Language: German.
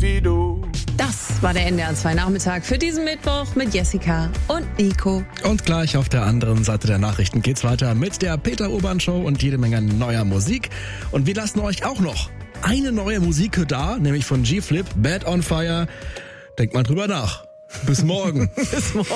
wie du. Das war der NDR 2 Nachmittag für diesen Mittwoch mit Jessica und Nico. Und gleich auf der anderen Seite der Nachrichten geht's weiter mit der Peter Urban Show und jede Menge neuer Musik. Und wir lassen euch auch noch eine neue Musik da, nämlich von G-Flip, Bad on Fire. Denkt mal drüber nach. Bis morgen. Bis morgen.